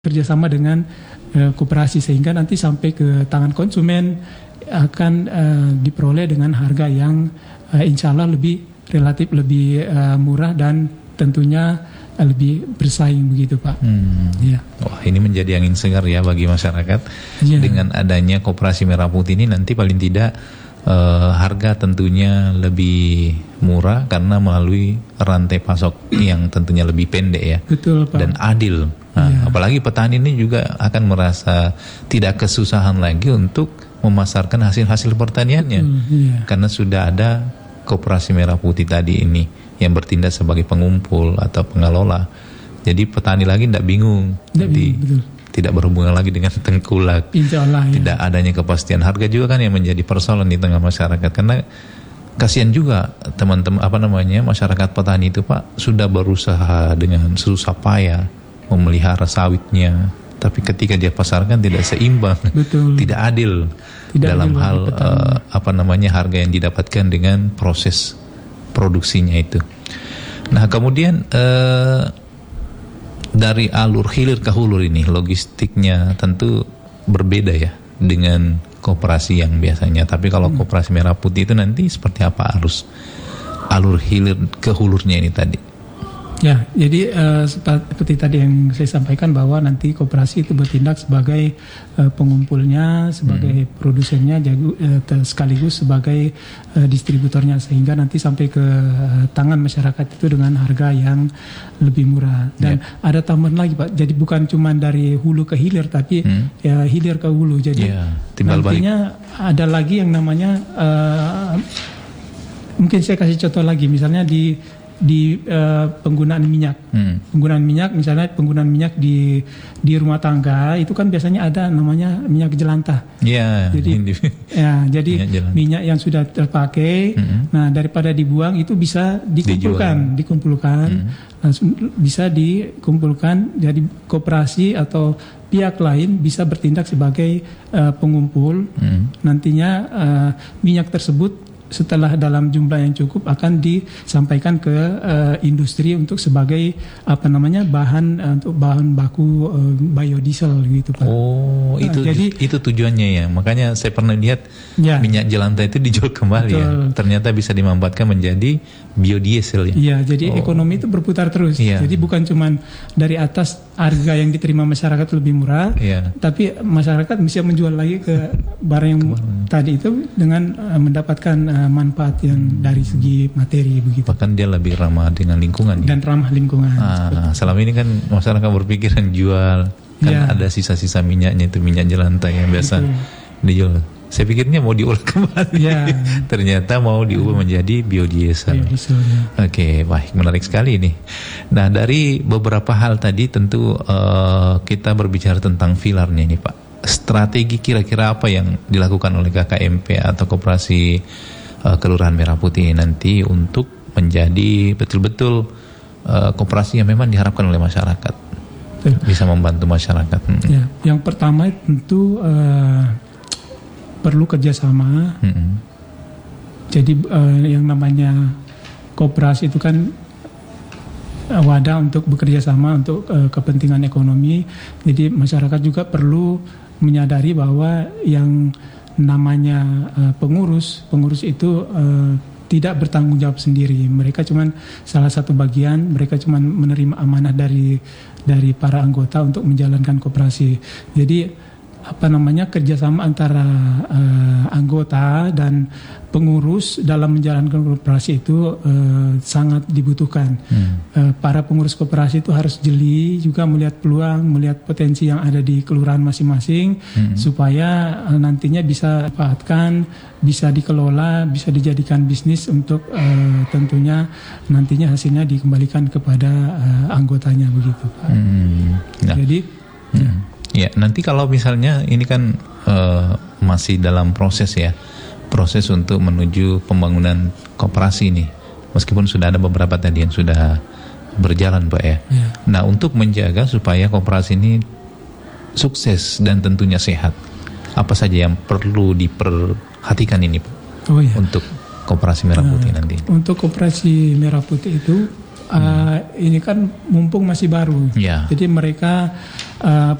kerjasama dengan koperasi sehingga nanti sampai ke tangan konsumen akan diperoleh dengan harga yang insya Allah relatif lebih murah dan tentunya lebih bersaing begitu Pak. Ya. Wah, ini menjadi angin segar ya bagi masyarakat. Ya. Dengan adanya Koperasi Merah Putih ini nanti paling tidak harga tentunya lebih murah karena melalui rantai pasok yang tentunya lebih pendek ya. Betul Pak. Dan adil. Nah, apalagi petani ini juga akan merasa tidak kesusahan lagi untuk memasarkan hasil-hasil pertaniannya. Karena sudah ada Koperasi Merah Putih tadi ini yang bertindak sebagai pengumpul atau pengelola. Jadi petani lagi tidak bingung. Tidak berhubungan lagi dengan tengkulak. Insyaallah, tidak adanya kepastian harga juga kan yang menjadi persoalan di tengah masyarakat. Karena kasihan juga teman-teman masyarakat petani itu Pak sudah berusaha dengan susah payah memelihara sawitnya, tapi ketika dia pasarkan tidak seimbang. Betul. Tidak adil dalam hal harga yang didapatkan dengan proses produksinya itu. Nah, kemudian dari alur hilir ke hulur ini logistiknya tentu berbeda ya dengan koperasi yang biasanya. Tapi kalau Koperasi Merah Putih itu nanti seperti apa alur hilir ke hulurnya ini tadi? Ya, jadi seperti tadi yang saya sampaikan bahwa nanti koperasi itu bertindak sebagai pengumpulnya, sebagai produsennya, sekaligus sebagai distributornya, sehingga nanti sampai ke tangan masyarakat itu dengan harga yang lebih murah. Dan ada tambahan lagi Pak, jadi bukan cuma dari hulu ke hilir, tapi ya hilir ke hulu. Jadi nantinya ada lagi yang namanya, mungkin saya kasih contoh lagi, misalnya di penggunaan minyak. Penggunaan minyak, misalnya penggunaan minyak di rumah tangga itu kan biasanya ada namanya minyak jelantah. Jadi minyak yang sudah terpakai, nah daripada dibuang itu bisa dikumpulkan, bisa dikumpulkan. Jadi koperasi atau pihak lain bisa bertindak sebagai pengumpul. Nantinya minyak tersebut setelah dalam jumlah yang cukup akan disampaikan ke industri untuk sebagai bahan baku biodiesel gitu Pak. Oh, itu tujuannya ya. Makanya saya pernah lihat minyak jelantah itu dijual kembali. Ya. Ternyata bisa dimanfaatkan menjadi biodiesel ya. Iya, jadi ekonomi itu berputar terus. Jadi bukan cuma dari atas harga yang diterima masyarakat lebih murah, tapi masyarakat bisa menjual lagi ke barang yang tadi itu dengan mendapatkan manfaat yang dari segi materi begitu. Bahkan dia lebih ramah dengan lingkungan. Dan ramah lingkungan. Selama ini kan masyarakat berpikiran jual, kan ada sisa-sisa minyaknya itu minyak jelantah yang biasa dijual. Saya pikirnya mau diolah kembali, ternyata mau diubah menjadi biodiesel. Oke, baik, menarik sekali ini. Nah, dari beberapa hal tadi tentu kita berbicara tentang pilarnya ini Pak. Strategi kira-kira apa yang dilakukan oleh KKMP atau Koperasi Kelurahan Merah Putih nanti untuk menjadi betul-betul koperasi yang memang diharapkan oleh masyarakat, bisa membantu masyarakat. Yang pertama tentu perlu kerjasama. Jadi yang namanya koperasi itu kan wadah untuk bekerja sama untuk kepentingan ekonomi. Jadi masyarakat juga perlu menyadari bahwa yang namanya pengurus itu tidak bertanggung jawab sendiri. Mereka cuma salah satu bagian, mereka cuma menerima amanah dari para anggota untuk menjalankan koperasi. Jadi kerjasama antara anggota dan pengurus dalam menjalankan koperasi itu sangat dibutuhkan. Para pengurus koperasi itu harus jeli juga melihat peluang, melihat potensi yang ada di kelurahan masing-masing, supaya nantinya bisa dimanfaatkan, bisa dikelola, bisa dijadikan bisnis untuk tentunya nantinya hasilnya dikembalikan kepada anggotanya begitu. Jadi ya, nanti kalau misalnya ini kan masih dalam proses untuk menuju pembangunan koperasi ini, meskipun sudah ada beberapa tadi yang sudah berjalan Pak ya. Nah, untuk menjaga supaya koperasi ini sukses dan tentunya sehat, apa saja yang perlu diperhatikan ini Pak untuk Koperasi Merah Putih nanti? Untuk Koperasi Merah Putih itu ini kan mumpung masih baru, Ya. jadi mereka